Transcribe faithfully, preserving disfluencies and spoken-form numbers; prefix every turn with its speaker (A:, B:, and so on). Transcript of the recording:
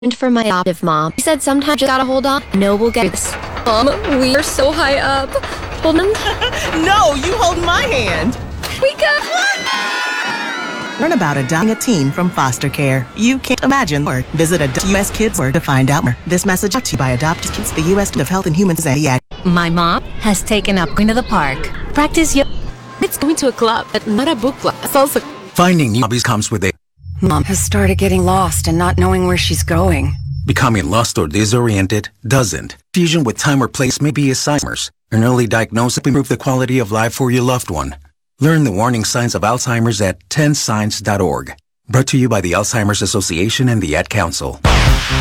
A: And for my adoptive mom, he said sometimes you gotta hold on. No, we'll get this. Mom, we are so high up. Hold on.
B: No, you hold my hand.
A: We got.
B: Learn about adopting a teen from foster care. You can't imagine more. Visit Adopt U S Kids Word to find out more. This message brought to you by Adopt Kids, the U S of Health and Human Services.
C: My mom has taken up going to the park. Practice yoga.
D: It's going to a club, but not a book club. It's also
E: finding new hobbies comes with it.
F: Mom has started getting lost and not knowing where she's going.
E: Becoming lost or disoriented doesn't. Fusion with time or place may be Alzheimer's. An early diagnosis can improve the quality of life for your loved one. Learn the warning signs of Alzheimer's at ten signs dot org. Brought to you by the Alzheimer's Association and the Ad Council.